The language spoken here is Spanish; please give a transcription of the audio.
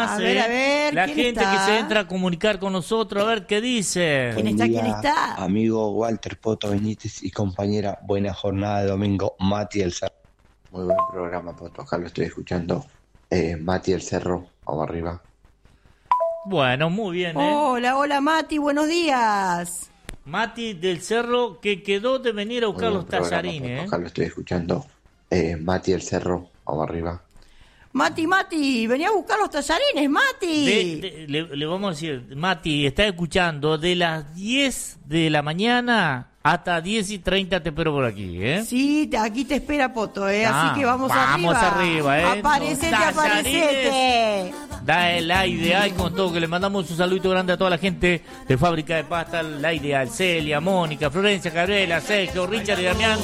A ver, la ¿quién gente está? que se entra a comunicar con nosotros, a ver qué dice. ¿Quién está? ¿Quién está? Amigo Walter Poto Benítez y compañera, buena jornada de domingo, Mati el Cerro. Muy buen programa, Poto, acá lo estoy escuchando. Mati el Cerro, vamos arriba. Bueno, muy bien, Hola, Mati, buenos días. Mati del Cerro, que quedó de venir a buscar los tallarines, Acá lo estoy escuchando. Mati el Cerro, vamos arriba. Mati, venía a buscar los tallarines, Mati. Le vamos a decir, Mati, está escuchando de las 10 de la mañana hasta 10:30 te espero por aquí, Sí, aquí te espera Poto, así que vamos arriba, Aparecete. Da la Ideal con todo, que le mandamos un saludito grande a toda la gente de Fábrica de Pasta, la Ideal, Celia, Mónica, Florencia, Gabriela, Sergio, Richard y Damián,